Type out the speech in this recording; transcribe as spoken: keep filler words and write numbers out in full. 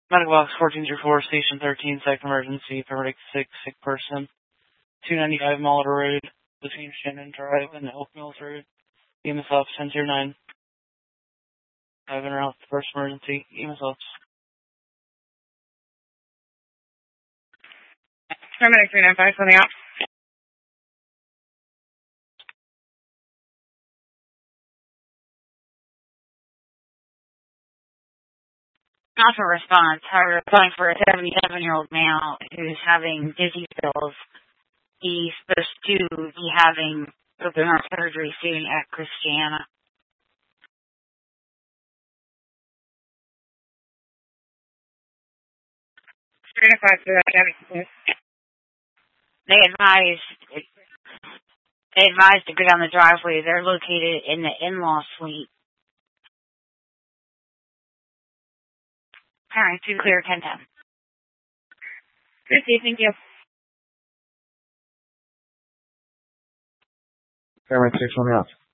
Medical box fourteen zero four, station thirteen, second emergency, paramedic six, sick person. two ninety-five Molitor Road, between Shannon Drive and Oak Mills Road. E M S Office ten zero nine. I've been around the first emergency. E M S Office. Paramedic three nine five, coming out. Also response, however, calling for a seventy-seven-year-old male who's having dizzy spills. He's supposed to be having open heart surgery soon at Christiana. three nine five, please. They advised, they advised to go down the driveway. They're located in the in-law suite. All right, two clear, ten ten. Good, thank you. Paramedic six, coming out.